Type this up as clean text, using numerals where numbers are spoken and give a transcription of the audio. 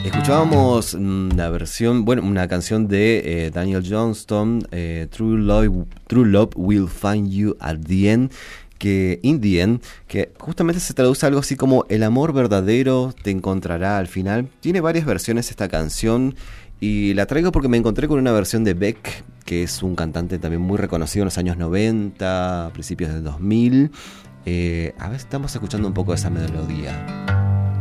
Escuchábamos una versión, bueno, una canción de Daniel Johnston, True Love Will Find You at the End, que in the end, que justamente se traduce algo así como el amor verdadero te encontrará al final. Tiene varias versiones esta canción y la traigo porque me encontré con una versión de Beck, que es un cantante también muy reconocido en los años 90, a principios del 2000. A ver, estamos escuchando un poco de esa melodía.